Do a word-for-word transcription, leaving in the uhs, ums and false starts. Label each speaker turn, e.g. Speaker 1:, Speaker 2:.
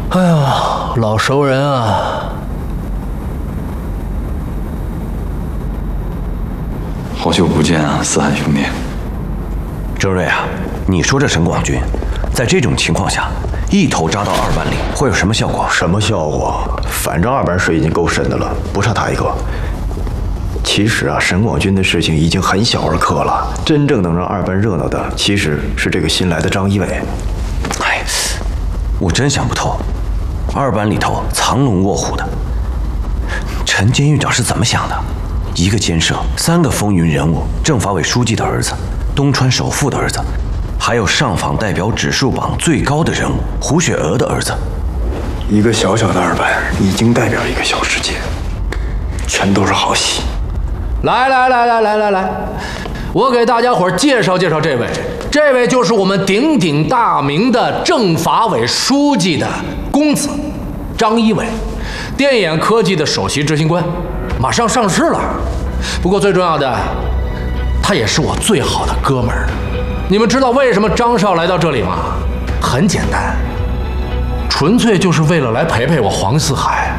Speaker 1: 哎呀，老熟人啊！
Speaker 2: 好久不见啊，四海兄弟。
Speaker 3: 郑瑞啊，你说这沈广军，在这种情况下，一头扎到二班里，会有什么效果？
Speaker 4: 什么效果？反正二班水已经够深的了，不差他一个。其实啊，沈广军的事情已经很小儿科了，真正能让二班热闹的，其实是这个新来的张一伟。
Speaker 3: 哎，我真想不透，二班里头藏龙卧虎的，陈监狱长是怎么想的？一个监舍，三个风云人物：政法委书记的儿子，东川首富的儿子，还有上访代表指数榜最高的人物胡雪娥的儿子。
Speaker 4: 一个小小的二班已经代表一个小世界，全都是好戏。
Speaker 1: 来来来来来来来，我给大家伙介绍介绍这位，这位就是我们鼎鼎大名的政法委书记的公子张一伟，电眼科技的首席执行官，马上上市了。不过最重要的，他也是我最好的哥们儿。你们知道为什么张少来到这里吗？很简单，纯粹就是为了来陪陪我黄四海。